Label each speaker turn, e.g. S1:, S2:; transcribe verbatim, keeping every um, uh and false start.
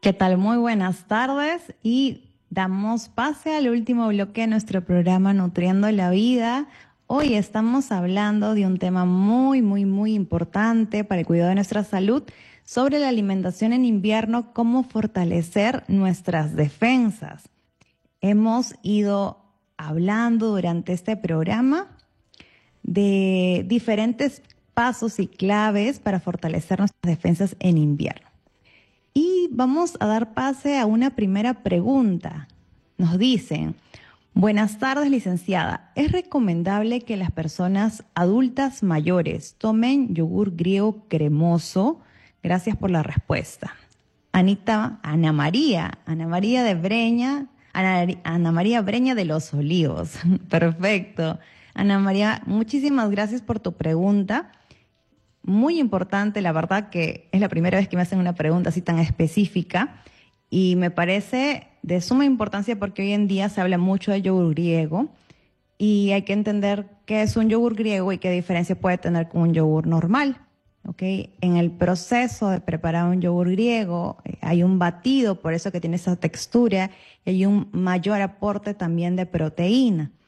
S1: ¿Qué tal? Muy buenas tardes y damos pase al último bloque de nuestro programa Nutriendo la Vida. Hoy estamos hablando de un tema muy, muy, muy importante para el cuidado de nuestra salud, sobre la alimentación en invierno, cómo fortalecer nuestras defensas. Hemos ido hablando durante este programa de diferentes pasos y claves para fortalecer nuestras defensas en invierno. Y vamos a dar pase a una primera pregunta. Nos dicen: buenas tardes, licenciada. ¿Es recomendable que las personas adultas mayores tomen yogur griego cremoso? Gracias por la respuesta. Anita, Ana María, Ana María de Breña, Ana, Ana María Breña de Los Olivos. Perfecto. Ana María, muchísimas gracias por tu pregunta. Muy importante, la verdad que es la primera vez que me hacen una pregunta así tan específica y me parece de suma importancia porque hoy en día se habla mucho de yogur griego y hay que entender qué es un yogur griego y qué diferencia puede tener con un yogur normal. ¿Okay? En el proceso de preparar un yogur griego eh, hay un batido, por eso que tiene esa textura, y hay un mayor aporte también de proteína.